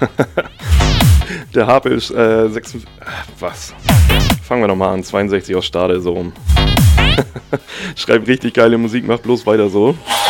Der Harpe ist 56. Was? Fangen wir nochmal an. 62 aus Stade, so rum. Schreibt richtig geile Musik, macht bloß weiter so.